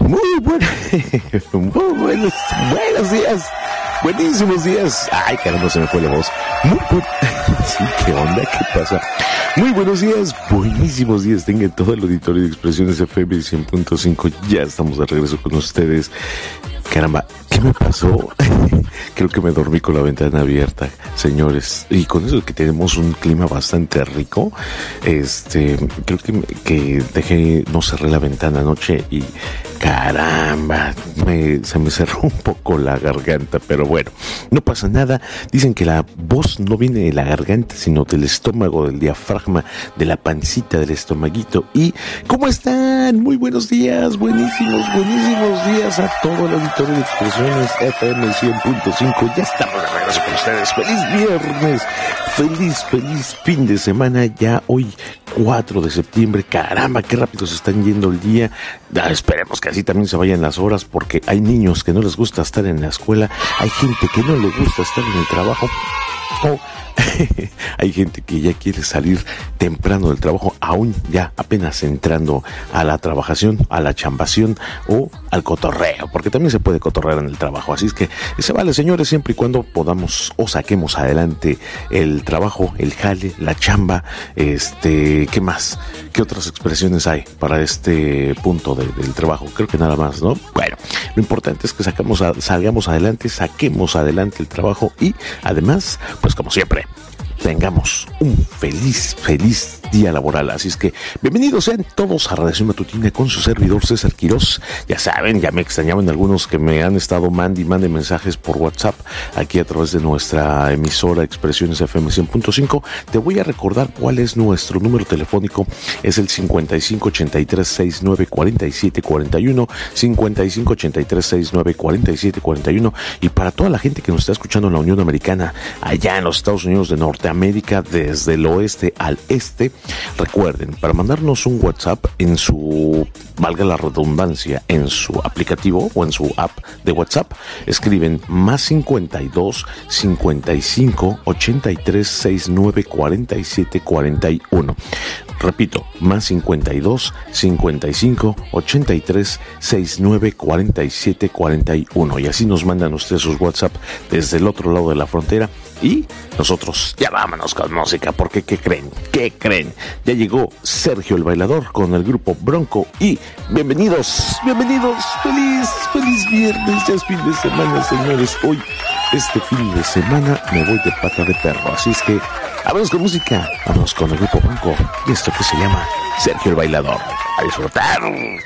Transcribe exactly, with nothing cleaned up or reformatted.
Muy, buen, muy buenos, buenos días, buenísimos días. Ay, caramba, se me fue la voz. Muy buen... Sí, ¿qué onda? ¿Qué pasa? Muy buenos días, buenísimos días. Tengan todo el auditorio de Expresiones F M cien punto cinco. Ya estamos de regreso con ustedes. Caramba, ¿qué me pasó? Creo que me dormí con la ventana abierta, señores. Y con eso que tenemos un clima bastante rico, este, creo que, que dejé, no cerré la ventana anoche y caramba, me, se me cerró un poco la garganta, pero bueno, no pasa nada. Dicen que la voz no viene de la garganta, sino del estómago, del diafragma, de la pancita, del estomaguito. ¿Y cómo están? Muy buenos días, buenísimos, buenísimos días a todo el auditorio de Expresiones F M cien punto cinco. Ya estamos de regreso con ustedes. ¡Feliz viernes! ¡Feliz, feliz fin de semana! Ya hoy, cuatro de septiembre. ¡Caramba, qué rápido se están yendo el día! Ah, esperemos que así también se vayan las horas, porque hay niños que no les gusta estar en la escuela, hay gente que no les gusta estar en el trabajo, o hay gente que ya quiere salir temprano del trabajo, aún ya apenas entrando a la trabajación, a la chambación o al cotorreo, porque también se puede cotorrear en el trabajo. Así es que se vale, señores, siempre y cuando podamos o saquemos adelante el trabajo, el jale, la chamba. Este, ¿qué más? ¿Qué otras expresiones hay para este punto de, del trabajo? Creo que nada más, ¿no? Bueno, lo importante es que sacamos a, salgamos adelante, saquemos adelante el trabajo y además, pues como siempre, tengamos un feliz, feliz día laboral. Así es que bienvenidos sean todos a Radiación Matutina con su servidor César Quirós. Ya saben, ya me extrañaban algunos que me han estado mande y mande mensajes por WhatsApp aquí a través de nuestra emisora Expresiones F M cien punto cinco. Te voy a recordar cuál es nuestro número telefónico. Es el cincuenta y cinco ochenta y tres sesenta y nueve cuarenta y siete cuarenta y uno, cincuenta y cinco ochenta y tres sesenta y nueve cuarenta y siete cuarenta y uno. Y para toda la gente que nos está escuchando en la Unión Americana, allá en los Estados Unidos de Norteamérica, desde el oeste al este, recuerden, para mandarnos un WhatsApp en su, valga la redundancia, en su aplicativo o en su app de WhatsApp, escriben más cincuenta y dos cincuenta y cinco ochenta y tres sesenta y nueve cuarenta y siete cuarenta y uno. Repito, más cincuenta y dos cincuenta y cinco ochenta y tres sesenta y nueve cuarenta y siete cuarenta y uno. Y así nos mandan ustedes sus WhatsApp desde el otro lado de la frontera. Y nosotros ya vámonos con música, porque ¿qué creen? ¿Qué creen? Ya llegó Sergio el Bailador con el grupo Bronco. Y bienvenidos, bienvenidos, feliz, feliz viernes, ya es fin de semana, señores. Hoy, este fin de semana, me voy de pata de perro. Así es que, vámonos con música, vámonos con el grupo Bronco. Y esto que se llama Sergio el Bailador. A disfrutar.